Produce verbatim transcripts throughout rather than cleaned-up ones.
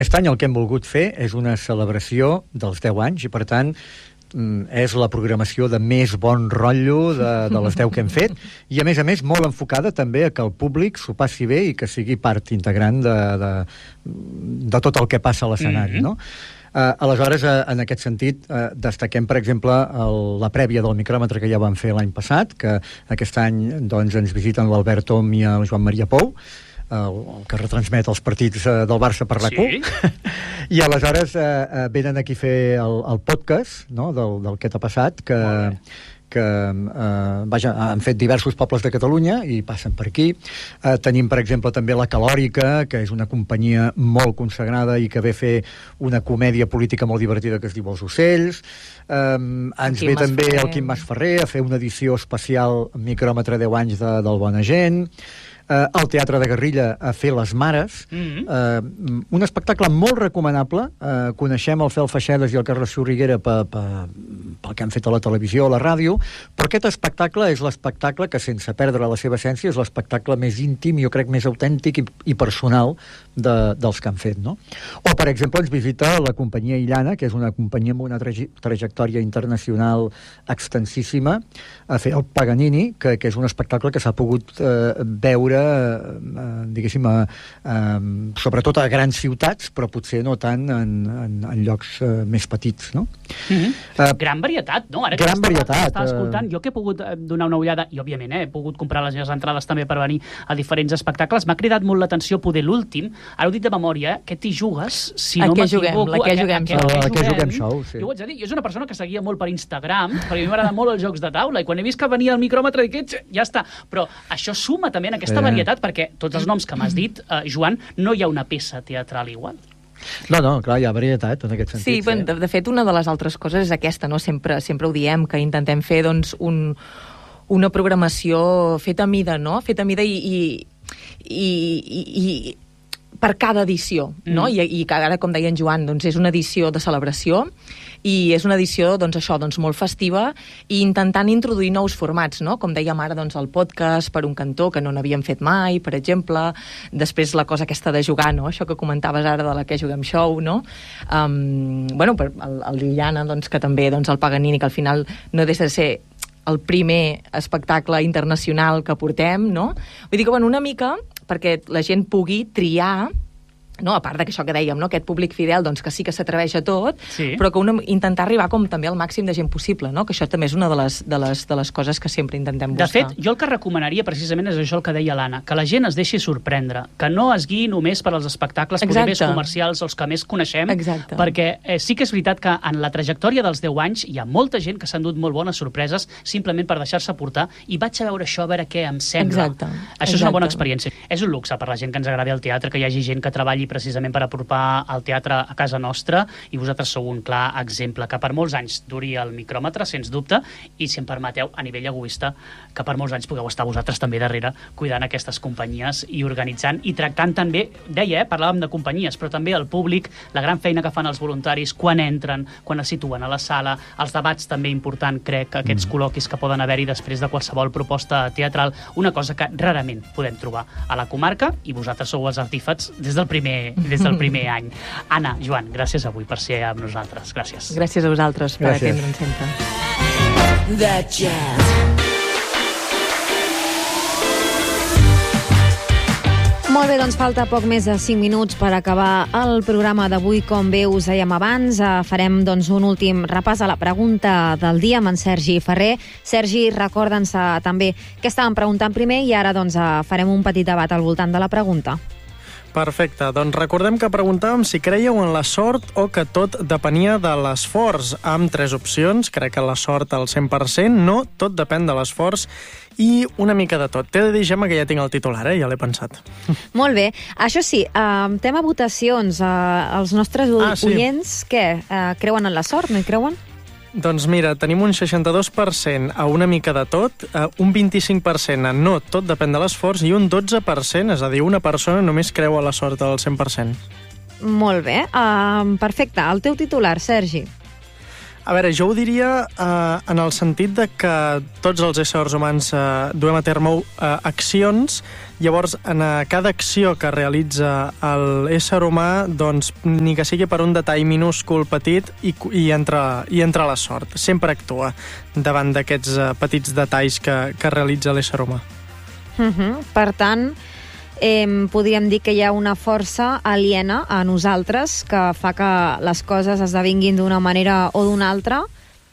Aquest any el que hem volgut fer és una celebració dels deu anys i, per tant, és la programació de més bon rotllo de, de les deu que hem fet i, a més a més, molt enfocada també a que el públic s'ho passi bé i que sigui part integrant de, de, de tot el que passa a l'escenari, mm-hmm. no? Uh, aleshores, uh, en aquest sentit, uh, destaquem, per exemple, el, la prèvia del micròmetre que ja vam fer l'any passat, que aquest any doncs, ens visiten l'Albert Tom i el Joan Maria Pou, el, el que retransmet els partits uh, del Barça per RAC u. Sí? I aleshores uh, uh, venen aquí a fer el, el podcast, no?, del, del que t'ha passat, que... que eh, vaja, han fet diversos pobles de Catalunya i passen per aquí. Eh, tenim, per exemple, també La Calòrica, que és una companyia molt consagrada i que ve a fer una comèdia política molt divertida que es diu Els Ocells. Eh, ens ve també Ferrer. El Quim Masferrer a fer una edició especial micròmetre deu anys de, del Bona Gent. Uh, al Teatre de Garrilla a fer Les Mares, mm-hmm. uh, un espectacle molt recomanable. Uh, coneixem el Fel Feixedes i el Carles Sorriguera pel pa, pa, que han fet a la televisió, a la ràdio, però aquest espectacle és l'espectacle que, sense perdre la seva essència, és l'espectacle més íntim, jo crec més autèntic i, i personal de, dels que han fet, no? O, per exemple, ens visita la companyia Illana, que és una companyia amb una traje, trajectòria internacional extensíssima, a fer el Paganini, que, que és un espectacle que s'ha pogut uh, veure Eh, diguéssim a, eh, sobretot a grans ciutats, però potser no tant en, en, en llocs eh, més petits, no? Mm-hmm. uh, gran varietat, no? Ara gran que varietat, estava escoltant, jo que he pogut donar una ullada, i òbviament eh, he pogut comprar les meves entrades també per venir a diferents espectacles, m'ha cridat molt l'atenció poder l'últim, ara ho dic de memòria, que t'hi jugues, si a no m'equivoco, la que juguem, a, a, a, a, que juguem show, sí. Jo ho haig de dir, jo és una persona que seguia molt per Instagram, perquè a mi m'agrada molt els jocs de taula, i quan he vist que venia el micròmetre dic, ja està, però això suma també en aquesta eh. varietat, perquè tots els noms que m'has dit, eh, Joan, no hi ha una peça teatral igual. No, no, clar, hi ha varietat en aquest sentit. Sí, ben, de, de fet, una de les altres coses és aquesta, no? Sempre, sempre ho diem, que intentem fer, doncs, un, una programació feta a mida, no? Feta a mida i... i, i, i, i per cada edició, no? Mm. I, i ara, com deia en Joan, doncs és una edició de celebració i és una edició, doncs això, doncs molt festiva i intentant introduir nous formats, no? Com dèiem ara, doncs el podcast per un cantó, que no n'havíem fet mai, per exemple, després la cosa aquesta de jugar, no? Això que comentaves ara de la que juguem show, no? Um, bueno, per, el, el Liliana, doncs, que també, doncs, el Paganini, que al final no deixa de ser el primer espectacle internacional que portem, no? Vull dir que, bueno, una mica perquè la gent pugui triar, no? A part de que això que dèiem, no? Aquest públic fidel, doncs, que sí que s'atreveix a tot, sí. Però que una, intentar arribar com també al màxim de gent possible, no? Que això també és una de les, de les, de les coses que sempre intentem buscar. De fet, jo el que recomanaria precisament és això el que deia l'Anna, que la gent es deixi sorprendre, que no es guiï només per als espectacles potser més comercials, els que més coneixem. Exacte. Perquè eh, sí que és veritat que en la trajectòria dels deu anys hi ha molta gent que s'ha endut molt bones sorpreses simplement per deixar-se portar i vaig a veure això, a veure què em sembla. Exacte. Això Exacte. És una bona experiència. És un luxe per la gent que ens agradi el teatre, que hi hagi gent que treballi precisament per apropar el teatre a casa nostra, i vosaltres sou un clar exemple, que per molts anys duri el micròmetre, sens dubte, i si em permeteu, a nivell egoista, que per molts anys pugueu estar vosaltres també darrere, cuidant aquestes companyies i organitzant i tractant també, deia, eh, parlàvem de companyies, però també el públic, la gran feina que fan els voluntaris quan entren, quan es situen a la sala, els debats també important, crec, aquests mm. col·loquis que poden haver-hi després de qualsevol proposta teatral, una cosa que rarament podem trobar a la comarca, i vosaltres sou els artífexs des del primer, des del primer any. Anna, Joan, gràcies avui per ser amb nosaltres. Gràcies. Gràcies a vosaltres per atendre'ns sempre. The Jazz. Molt bé, doncs falta poc més de cinc minuts per acabar el programa d'avui. Com bé us dèiem abans, farem doncs, un últim repàs a la pregunta del dia amb en Sergi Ferrer. Sergi, recorda'ns també què estàvem preguntant primer i ara doncs, farem un petit debat al voltant de la pregunta. Perfecte, doncs recordem que preguntàvem si creieu en la sort o que tot depenia de l'esforç, amb tres opcions. Crec que la sort al cent per cent, no, tot depèn de l'esforç i una mica de tot. T'he de dir, Gemma, que ja tinc el titular, eh? Ja l'he pensat. Molt bé. Això sí, eh, tema votacions. Eh, els nostres ah, sí. oients, què? Eh, creuen en la sort, no hi creuen? Doncs mira, tenim un seixanta-dos per cent a una mica de tot, un vint-i-cinc per cent a no, tot depèn de l'esforç, i un dotze per cent, és a dir, una persona només creu a la sort al cent per cent. Molt bé. Uh, perfecte. El teu titular, Sergi? A veure, jo ho diria eh, en el sentit de que tots els éssers humans eh, duem a terme eh, accions, llavors en eh, cada acció que realitza l'ésser humà, doncs, ni que sigui per un detall minúscul, petit, i, i, entra, i entra la sort. Sempre actua davant d'aquests eh, petits detalls que, que realitza l'ésser humà. Uh-huh. Per tant, eh, podríem dir que hi ha una força aliena a nosaltres que fa que les coses esdevinguin d'una manera o d'una altra,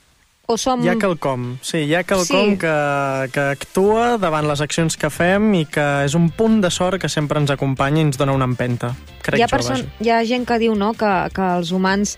o som... Hi ha quelcom, sí, hi ha quelcom sí. que, que actua davant les accions que fem i que és un punt de sort que sempre ens acompanya i ens dona una empenta. Crec hi ha, jo, person... hi ha gent que diu, no?, que, que els humans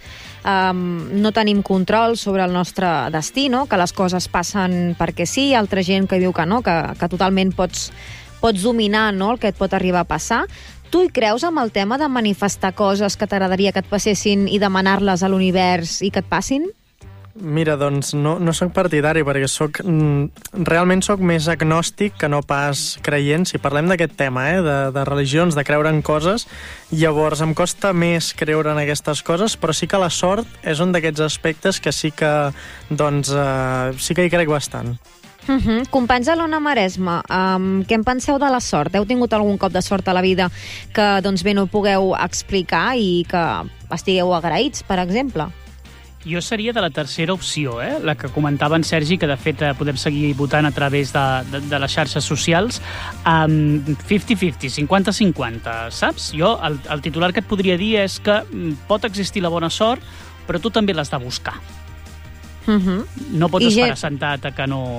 um, no tenim control sobre el nostre destí, no?, que les coses passen perquè sí, hi ha altra gent que diu que no, que, que totalment pots, pots dominar, no?, el que et pot arribar a passar. Tu hi creus amb el tema de manifestar coses que t'agradaria que et passessin i demanar-les a l'univers i que et passin? Mira, doncs no, no soc partidari perquè soc, mm, realment soc més agnòstic que no pas creient. Si parlem d'aquest tema, eh, de, de religions, de creure en coses, llavors em costa més creure en aquestes coses, però sí que la sort és un d'aquests aspectes que sí que, doncs, eh, sí que hi crec bastant. Uh-huh. Companys de l'Ona Maresme, um, què en penseu de la sort? Heu tingut algun cop de sort a la vida que, doncs bé, no pugueu explicar i que estigueu agraïts, per exemple? Jo seria de la tercera opció, eh? La que comentava en Sergi, que de fet podem seguir votant a través de, de, de les xarxes socials. Um, cinquanta cinquanta, cinquanta cinquanta, saps? Jo, el, el titular que et podria dir és que pot existir la bona sort, però tu també l'has de buscar. Uh-huh. No pots I esperar gent... sentat a que, no,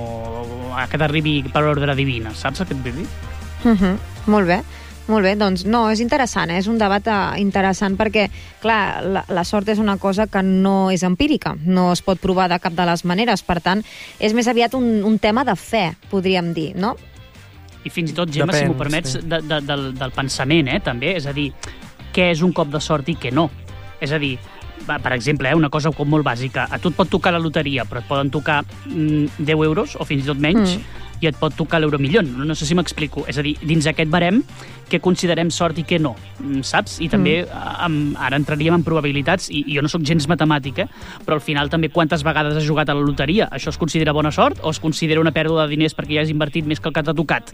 a que t'arribi per ordre divina, saps el que et vull dir? Uh-huh. Molt bé. Molt bé, doncs no, és interessant, eh? És un debat interessant perquè, clar, la, la sort és una cosa que no és empírica, no es pot provar de cap de les maneres, per tant, és més aviat un, un tema de fe, podríem dir, no? I fins i tot, Gemma, Depèn, si m'ho permets, sí. de, de, del, del pensament, eh, també, és a dir, què és un cop de sort i què no? És a dir, per exemple, eh, una cosa com molt bàsica, a tu et pot tocar la loteria, però et poden tocar mm, deu euros, o fins i tot menys, mm. i et pot tocar l'euromillón. No sé si m'explico. És a dir, dins aquest barem, què considerem sort i què no, saps? I també, mm. ara entraríem en probabilitats, i, i jo no sóc gens matemàtica, però al final també quantes vegades has jugat a la loteria? Això es considera bona sort o es considera una pèrdua de diners perquè ja has invertit més que el que t'ha tocat?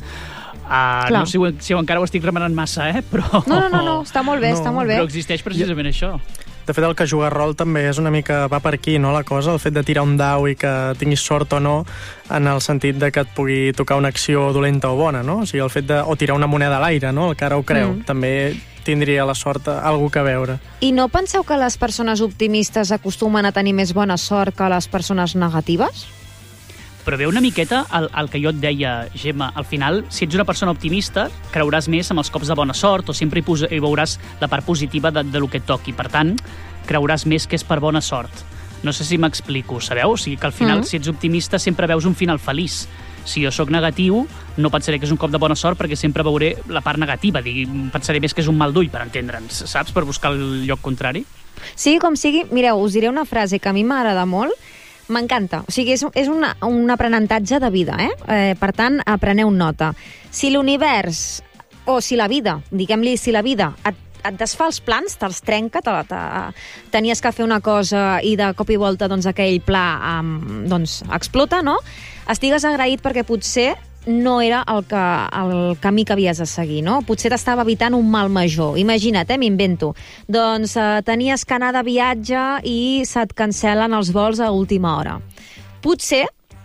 Uh, no sé si, si encara ho estic remenant massa, eh? Però... No, no, no, no, està molt bé, no, està molt bé. Però existeix precisament això. De fet, el que juga a rol també és una mica, va per aquí, no, la cosa, el fet de tirar un dau i que tinguis sort o no, en el sentit de que et pugui tocar una acció dolenta o bona, no? O sigui, el fet de... o tirar una moneda a l'aire, no? El que ara ho creu, mm. també tindria la sort algú que veure. I no penseu que les persones optimistes acostumen a tenir més bona sort que les persones negatives? Però ve una miqueta el, el que jo et deia, Gemma. Al final, si ets una persona optimista, creuràs més amb els cops de bona sort o sempre hi, pos- hi veuràs la part positiva de, de lo que et toqui. Per tant, creuràs més que és per bona sort. No sé si m'explico, sabeu? O sigui que al final, mm. si ets optimista, sempre veus un final feliç. Si jo sóc negatiu, no pensaré que és un cop de bona sort perquè sempre veuré la part negativa. Digui, pensaré més que és un mal d'ull, per entendre'ns, saps? Per buscar el lloc contrari. Sí, com sigui. Mireu, us diré una frase que a mi m'agrada molt. M'encanta. O sigui, és, és una, un aprenentatge de vida, eh? eh? Per tant, apreneu nota. Si l'univers, o si la vida, diguem-li si la vida, et, et desfà els plans, te'ls trenca, te, te, tenies que fer una cosa i de cop i volta doncs, aquell pla um, doncs, explota, no? Estigues agraït perquè potser no era el, que, el camí que havies de seguir, no? Potser t'estava evitant un mal major. Imagina't, eh, m'invento. Doncs eh, tenies que anar de viatge i se't cancel·len els vols a última hora. Potser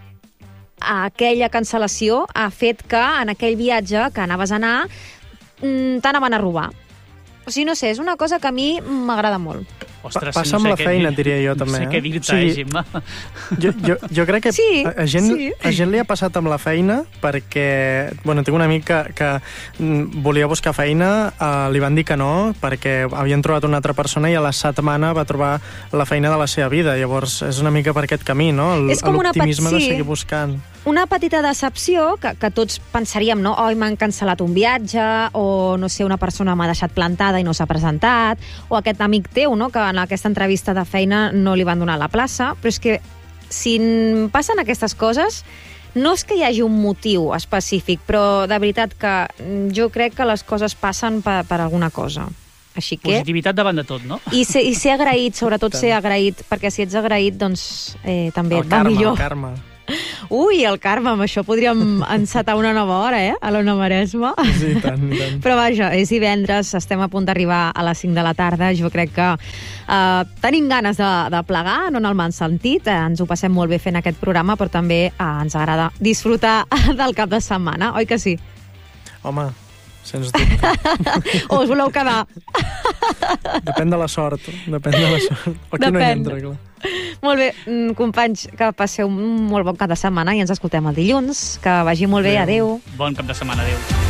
aquella cancel·lació ha fet que en aquell viatge que anaves a anar t'anaven a robar. O sigui, no sé, és una cosa que a mi m'agrada molt. Ostres, Passa no amb sé la feina, dir, diria jo, també. No sé eh? què dir-te, o sigui, eh, Gemma? Jo, jo, jo crec que sí, a, gent, sí. a gent li ha passat amb la feina perquè, bueno, tinc un amic que, que volia buscar feina, uh, li van dir que no, perquè havien trobat una altra persona i a la setmana va trobar la feina de la seva vida. Llavors, és una mica per aquest camí, no? L'optimisme sí. de seguir buscant. Una petita decepció que, que tots pensaríem, no? Oi, m'han cancel·lat un viatge, o no sé, una persona m'ha deixat plantada i no s'ha presentat, o aquest amic teu, no?, que en aquesta entrevista de feina no li van donar la plaça. Però és que si passen aquestes coses, no és que hi hagi un motiu específic, però de veritat que jo crec que les coses passen per, per alguna cosa. Així que... Positivitat davant de tot, no? I ser, i ser agraït, sobretot ser agraït, perquè si ets agraït, doncs eh, també El et va karma, millor. el karma. Ui, el karma, amb això podríem encetar una nova hora, eh? A l'Ona Maresma. Sí, tant, tant. Però vaja, és divendres, estem a punt d'arribar a les cinc de la tarda. Jo crec que eh, tenim ganes de, de plegar, no en el mal sentit. Eh, ens ho passem molt bé fent aquest programa, però també eh, ens agrada disfrutar del cap de setmana, oi que sí? Home, sens dubte. O us voleu quedar? Depèn de la sort. Depèn de la sort. O aquí no hi entra, clar. Molt bé, mm, companys, que passeu un molt bon cap de setmana i ens escoltem el dilluns. Que vagi molt bé, adeu. Bon cap de setmana, adeu.